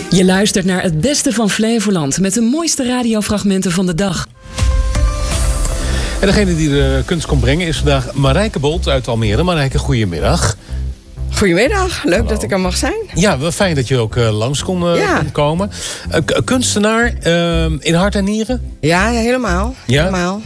Je luistert naar het beste van Flevoland met de mooiste radiofragmenten van de dag. En degene die de kunst komt brengen is vandaag Marijke Bolt uit Almere. Marijke, goedemiddag. Goedemiddag, leuk Hallo. Dat ik er mag zijn. Ja, wel fijn dat je ook langs kon komen. Kunstenaar in hart en nieren? Ja, helemaal. Ja? Helemaal.